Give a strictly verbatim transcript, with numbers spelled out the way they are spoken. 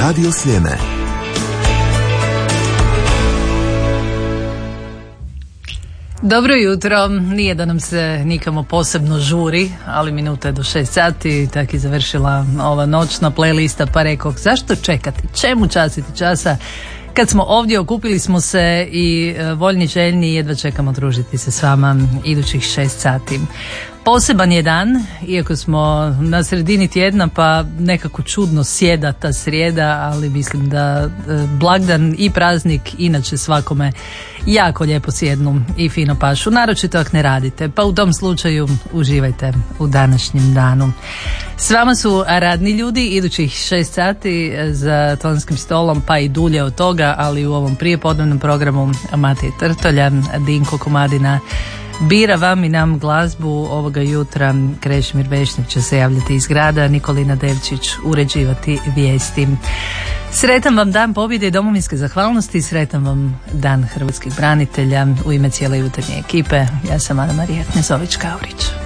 Radio Sljeme. Dobro jutro, nije da nam se nikamo posebno žuri, ali minuta je do šest sati, tako je završila ova noćna playlista, pa rekao, zašto čekati, čemu časiti časa? Kad smo ovdje, okupili smo se i voljni željni, jedva čekamo družiti se s vama idućih šest sati. Poseban je dan, iako smo na sredini tjedna, pa nekako čudno sjeda ta srijeda, ali mislim da blagdan i praznik inače svakome jako lijepo sjednu i fino pašu, naročito ako ne radite, pa u tom slučaju uživajte u današnjem danu. S vama su radni ljudi idućih šest sati za tonskim stolom, pa i dulje od toga, ali u ovom prijepodnevnom programu Matija Trtolja, Dinko Komadina bira vam i nam glazbu ovoga jutra. Krešimir Vešnik će se javljati iz grada, Nikolina Devčić uređivati vijesti. Sretan vam dan pobjede i domovinske zahvalnosti, sretan vam dan hrvatskih branitelja. U ime cijele jutarnje ekipe, ja sam Ana Marija Knezović-Kaurić.